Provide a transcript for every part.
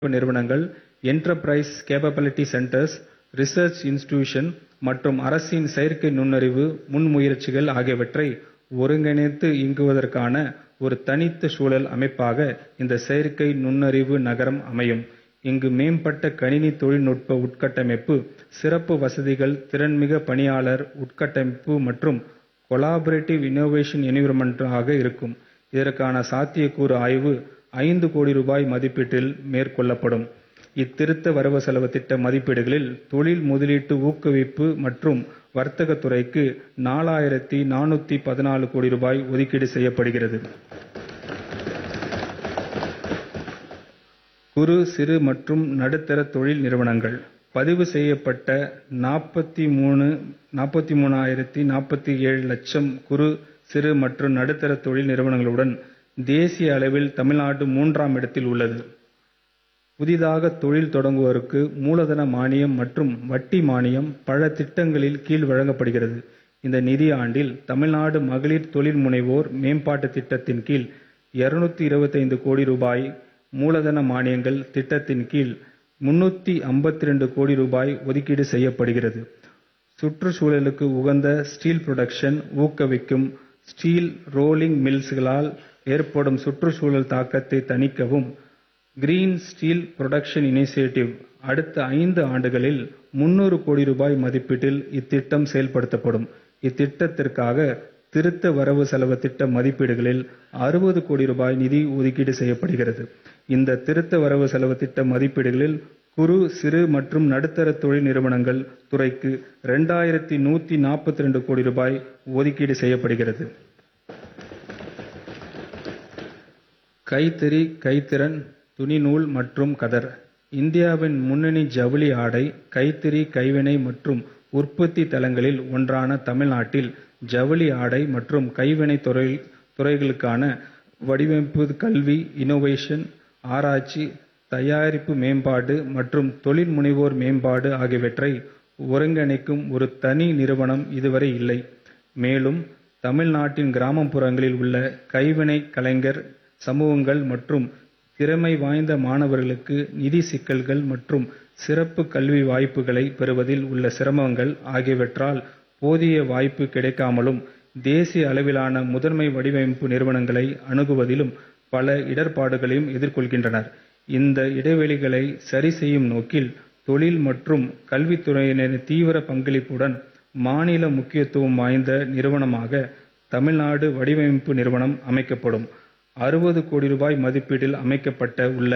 நிறுவனங்கள், enterprise capability centres, research institution மற்றும் அரசின் செயற்கை நுண்ணறிவு முன்முயற்சிகள் ஆகியவற்றை ஒருங்கிணைத்து இயங்குவதற்கான ஒரு தனித்த சூழல் அமைப்பாக இந்த செயற்கை நுண்ணறிவு நகரம் அமையும். இங்கு மேம்பட்ட கணினி தொழில்நுட்ப உட்கட்டமைப்பு, சிறப்பு வசதிகள், திறன்மிகு பணியாளர் உட்கட்டமைப்பு மற்றும் கொலாபரேட்டிவ் இன்னோவேஷன் என்விரான்மென்ட் ஆக இருக்கும். இதற்கான சாத்தியக்கூறு ஆய்வு ரூ. 5 கோடி மதிப்பீட்டில் மேற்கொள்ளப்படும். இத்திருத்த வரவு செலவு திட்ட மதிப்பீடுகளில் தொழில் முதலீட்டு ஊக்குவிப்பு மற்றும் வர்த்தகத் துறைக்கு ரூ. 4,414 கோடி ஒதுக்கீடு செய்யப்படுகிறது. குறு, சிறு மற்றும் நடுத்தர தொழில் நிறுவனங்கள் பதிவு செய்யப்பட்ட 43,047 லட்சம் குறு, சிறு மற்றும் நடுத்தர தொழில் நிறுவனங்களுடன் தேசிய அளவில் தமிழ்நாடு 3ஆம் இடத்தில் உள்ளது. புதிதாக தொழில் தொடங்குவோருக்கு மூலதன மானியம் மற்றும் வட்டி மானியம் பல திட்டங்களின் கீழ் வழங்கப்படுகிறது. இந்த நிதியாண்டில் தமிழ்நாடு மகளிர் தொழில் முனைவோர் மேம்பாட்டு திட்டத்தின் கீழ் ரூ. 225 கோடி மூலதன மானியங்கள் திட்டத்தின் கீழ் ரூ. 352 கோடி ஒதுக்கீடு செய்யப்படுகிறது. சுற்றுச்சூழலுக்கு உகந்த ஸ்டீல் புரொடக்ஷன் ஊக்குவிக்கும் ஸ்டீல் ரோலிங் மில்ஸ்களால் ஏற்படும் சுற்றுச்சூழல் தாக்கத்தை தணிக்கவும் கிரீன் ஸ்டீல் புரொடக்ஷன் இனிஷியேட்டிவ் அடுத்த 5 ஆண்டுகளில் ரூ. 300 கோடி மதிப்பீட்டில் இத்திட்டம் செயல்படுத்தப்படும். இத்திட்டத்திற்காக திருத்த வரவு செலவு திட்ட மதிப்பீடுகளில் ரூ. 60 கோடி நிதி ஒதுக்கீடு செய்யப்படுகிறது. இந்த திருத்த வரவு செலவு திட்ட மதிப்பீடுகளில் குறு, சிறு மற்றும் நடுத்தர தொழில் நிறுவனங்கள் துறைக்கு ரூ. 2,142 கோடி ஒதுக்கீடு செய்யப்படுகிறது. கைத்தறி, கைத்திறன், துணிநூல் மற்றும் கதர் இந்தியாவின் முன்னணி ஜவுளி, ஆடை, கைத்தறி, கைவினை மற்றும் உற்பத்தி தலங்களில் ஒன்றான தமிழ்நாட்டில் ஜவுளி, ஆடை மற்றும் கைவினை துறைகளுக்கான வடிவமைப்பு, கல்வி, இன்னோவேஷன், ஆராய்ச்சி, தயாரிப்பு மேம்பாடு மற்றும் தொழில் முனைவோர் மேம்பாடு ஆகியவற்றை ஒருங்கிணைக்கும் ஒரு தனி நிறுவனம் இதுவரை இல்லை. மேலும் தமிழ்நாட்டின் கிராமப்புறங்களில் உள்ள கைவினை கலைஞர் சமூகங்கள் மற்றும் திறமை வாய்ந்த மாணவர்களுக்கு நிதி சிக்கல்கள் மற்றும் சிறப்பு கல்வி வாய்ப்புகளை பெறுவதில் உள்ள சிரமங்கள் ஆகியவற்றால் போதிய வாய்ப்பு கிடைக்காமலும் தேசிய அளவிலான முதன்மை வடிவமைப்பு நிறுவனங்களை அணுகுவதிலும் பல இடர்பாடுகளையும் எதிர்கொள்கின்றனர். இந்த இடைவெளிகளை சரி செய்யும் நோக்கில் தொழில் மற்றும் கல்வித்துறையினரின் தீவிர பங்களிப்புடன் மாநில முக்கியத்துவம் வாய்ந்த நிறுவனமாக தமிழ்நாடு வடிவமைப்பு நிறுவனம் அமைக்கப்படும். ரூ. 60 கோடி மதிப்பீட்டில் அமைக்கப்பட்ட உள்ள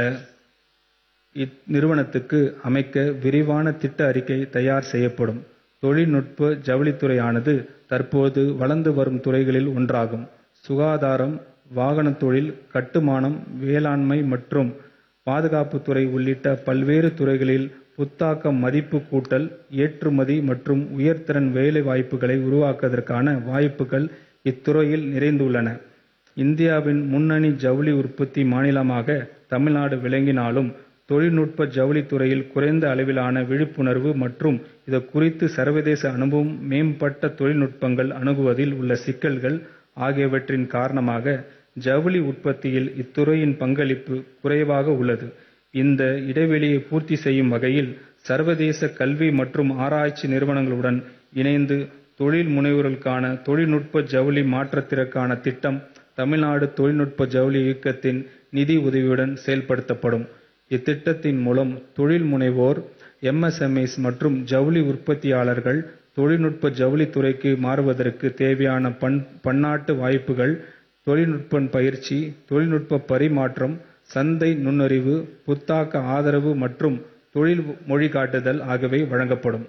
இந்நிறுவனத்துக்கு அமைக்க விரிவான திட்ட அறிக்கை தயார் செய்யப்படும். தொழில்நுட்ப ஜவுளித்துறையானது தற்போது வளர்ந்து வரும் துறைகளில் ஒன்றாகும். சுகாதாரம், வாகனத் தொழில், கட்டுமானம், வேளாண்மை மற்றும் பாதுகாப்புத்துறை உள்ளிட்ட பல்வேறு துறைகளில் புத்தாக்க மதிப்பு கூட்டல், ஏற்றுமதி மற்றும் உயர்திறன் வேலை வாய்ப்புகளை உருவாக்குவதற்கான வாய்ப்புகள் இத்துறையில் நிறைந்துள்ளன. இந்தியாவின் முன்னணி ஜவுளி உற்பத்தி மாநிலமாக தமிழ்நாடு விளங்கினாலும் தொழில்நுட்ப ஜவுளித்துறையில் குறைந்த அளவிலான விழிப்புணர்வு மற்றும் இது குறித்து சர்வதேச அனுபவம், மேம்பட்ட தொழில்நுட்பங்கள் அணுகுவதில் உள்ள சிக்கல்கள் ஆகியவற்றின் காரணமாக ஜவுளி உற்பத்தியில் இத்துறையின் பங்களிப்பு குறைவாக உள்ளது. இந்த இடைவெளியை பூர்த்தி செய்யும் வகையில் சர்வதேச கல்வி மற்றும் ஆராய்ச்சி நிறுவனங்களுடன் இணைந்து தொழில் முனைவோர்களுக்கான தொழில்நுட்ப ஜவுளி மாற்றத்திற்கான திட்டம் தமிழ்நாடு தொழில்நுட்ப ஜவுளி இயக்கத்தின் நிதி உதவியுடன் செயல்படுத்தப்படும். இத்திட்டத்தின் மூலம் தொழில் முனைவோர், MSMEs மற்றும் ஜவுளி உற்பத்தியாளர்கள் தொழில்நுட்ப ஜவுளித்துறைக்கு மாறுவதற்கு தேவையான பன்னாட்டு வாய்ப்புகள், தொழில்நுட்ப பயிற்சி, தொழில்நுட்ப பரிமாற்றம், சந்தை நுண்ணறிவு, புத்தாக்க ஆதரவு மற்றும் தொழில் மொழிகாட்டுதல் ஆகியவை வழங்கப்படும்.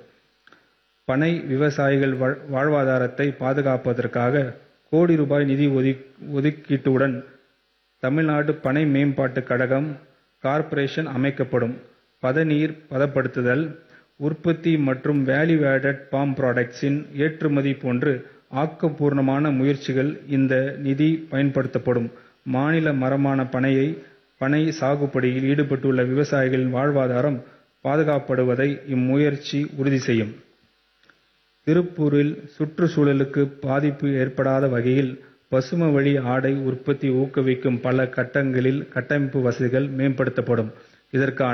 பனை விவசாயிகள் வாழ்வாதாரத்தை பாதுகாப்பதற்காக கோடி நிதி ஒதுக்கீட்டுடன் தமிழ்நாடு பனை மேம்பாட்டு கழகம் கார்ப்பரேஷன் அமைக்கப்படும். பதநீர் பதப்படுத்துதல், உற்பத்தி மற்றும் வேல்யூ ஆடட் பாம் ப்ராடக்ட்ஸின் ஏற்றுமதி போன்று ஆக்கப்பூர்வமான முயற்சிகள் இந்த நிதி பயன்படுத்தப்படும். மாநில மரமான பனை சாகுபடியில் ஈடுபட்டுள்ள விவசாயிகளின் வாழ்வாதாரம் பாதுகாக்கப்படுவதை இம்முயற்சி உறுதி செய்யும். திருப்பூரில் சுற்றுச்சூழலுக்கு பாதிப்பு ஏற்படாத வகையில் பசுமை ஆடை உற்பத்தி ஊக்குவிக்கும் பல கட்டங்களில் கட்டமைப்பு வசதிகள் மேம்படுத்தப்படும். இதற்கான